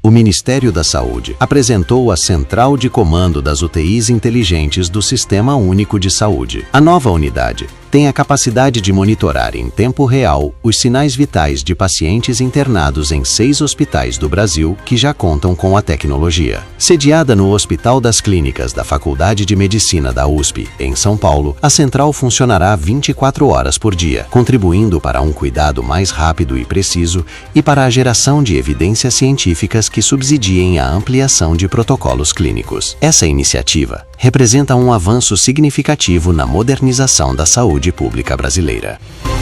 o Ministério da Saúde apresentou a Central de Comando das UTIs Inteligentes do Sistema Único de Saúde. A nova unidade tem a capacidade de monitorar em tempo real os sinais vitais de pacientes internados em 6 hospitais do Brasil que já contam com a tecnologia. Sediada no Hospital das Clínicas da Faculdade de Medicina da USP, em São Paulo, a central funcionará 24 horas por dia, contribuindo para um cuidado mais rápido e preciso e para a geração de evidências científicas que subsidiem a ampliação de protocolos clínicos. Essa iniciativa representa um avanço significativo na modernização da saúde pública brasileira.